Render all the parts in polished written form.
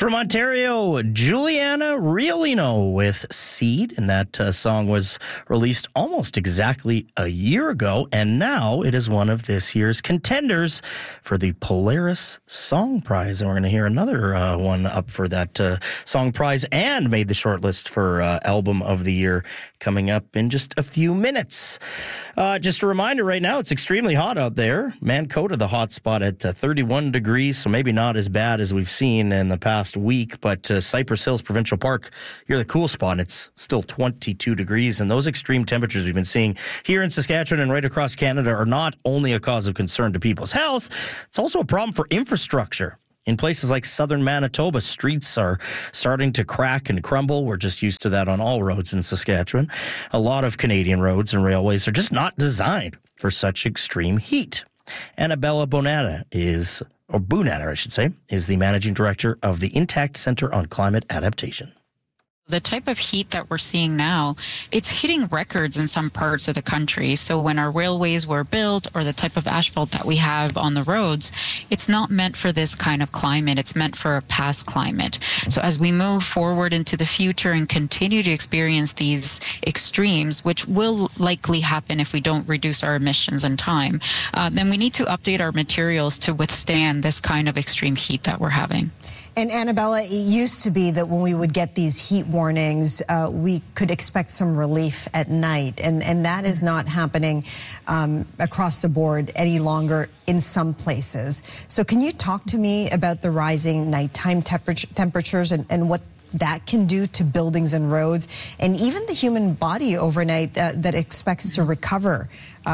From Ontario, Juliana Riolino with Seed, and that song was released almost exactly a year ago, and now it is one of this year's contenders for the Polaris Song Prize, and we're going to hear another one up for that Song Prize and made the shortlist for Album of the Year coming up in just a few minutes. Just a reminder right now, it's extremely hot out there. Mancota, the hot spot at 31 degrees, so maybe not as bad as we've seen in the past week, but Cypress Hills Provincial Park, you're the cool spot. It's still 22 degrees, and those extreme temperatures we've been seeing here in Saskatchewan and right across Canada are not only a cause of concern to people's health, it's also a problem for infrastructure. In places like southern Manitoba, streets are starting to crack and crumble. We're just used to that on all roads in Saskatchewan. A lot of Canadian roads and railways are just not designed for such extreme heat. Annabella Bonata is the managing director of the Intact Centre on Climate Adaptation. The type of heat that we're seeing now, it's hitting records in some parts of the country. So when our railways were built or the type of asphalt that we have on the roads, it's not meant for this kind of climate. It's meant for a past climate. So as we move forward into the future and continue to experience these extremes, which will likely happen if we don't reduce our emissions in time, then we need to update our materials to withstand this kind of extreme heat that we're having. And Annabella, it used to be that when we would get these heat warnings, we could expect some relief at night. And that is not happening across the board any longer in some places. So can you talk to me about the rising nighttime temperatures and what that can do to buildings and roads, and even the human body overnight that expects to recover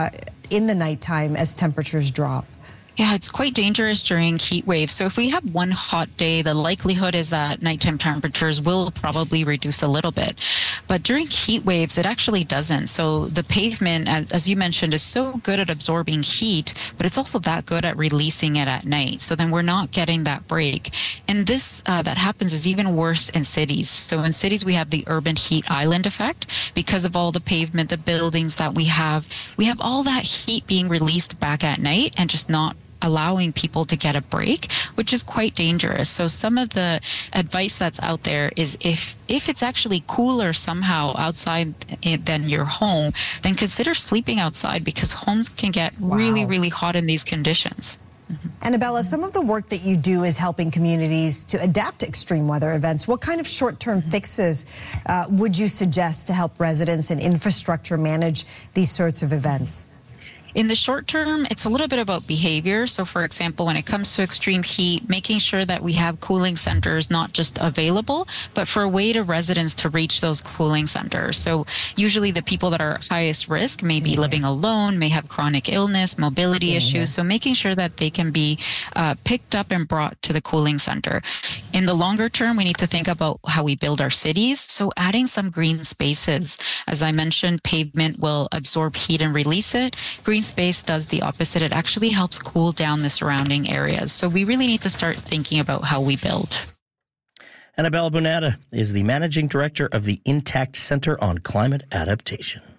in the nighttime as temperatures drop? Yeah, it's quite dangerous during heat waves. So if we have one hot day, the likelihood is that nighttime temperatures will probably reduce a little bit. But during heat waves, it actually doesn't. So the pavement, as you mentioned, is so good at absorbing heat, but it's also that good at releasing it at night. So then we're not getting that break. And this that happens is even worse in cities. So in cities, we have the urban heat island effect because of all the pavement, the buildings that we have all that heat being released back at night and just not allowing people to get a break, which is quite dangerous. So some of the advice that's out there is if it's actually cooler somehow outside than your home, then consider sleeping outside because homes can get really, really hot in these conditions. Annabella, some of the work that you do is helping communities to adapt to extreme weather events. What kind of short-term fixes would you suggest to help residents and infrastructure manage these sorts of events? In the short term, it's a little bit about behavior. So, for example, when it comes to extreme heat, making sure that we have cooling centers not just available, but for a way to residents to reach those cooling centers. So usually the people that are highest risk may be living alone, may have chronic illness, mobility issues. So making sure that they can be picked up and brought to the cooling center. In the longer term, we need to think about how we build our cities. So adding some green spaces. As I mentioned, pavement will absorb heat and release it. Green space does the opposite. It actually helps cool down the surrounding areas. So we really need to start thinking about how we build. Annabella Bonata is the managing director of the Intact Centre on Climate Adaptation.